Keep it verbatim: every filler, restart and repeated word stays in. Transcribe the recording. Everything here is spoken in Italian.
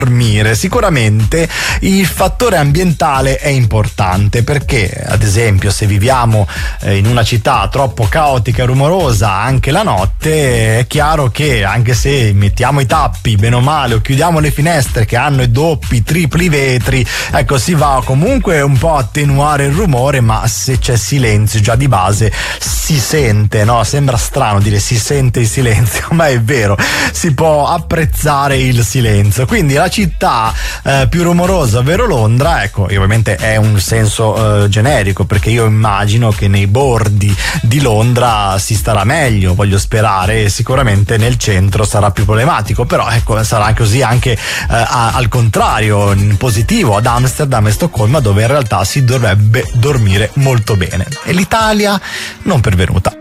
dormire. Sicuramente il fattore ambientale è importante, perché ad esempio se viviamo eh, in una città troppo caotica e rumorosa anche la notte, è chiaro che anche se mettiamo i tappi bene o male o chiudiamo le finestre che hanno i doppi, tripli vetri, ecco, si va comunque un po' a attenuare il rumore, ma se c'è silenzio già di base si sente, no? Sembra strano dire si sente il silenzio, ma è vero, si può apprezzare il silenzio. Quindi la città eh, più rumorosa, ovvero Londra, ecco, ovviamente è un senso eh, generico, perché io immagino che nei bordi di Londra si starà meglio, voglio sperare, e sicuramente nel centro sarà più problematico, però ecco, sarà così anche eh, a, al contrario, in positivo, ad Amsterdam e Stoccolma, dove in realtà si dovrebbe dormire molto bene. E l'Italia non pervenuta.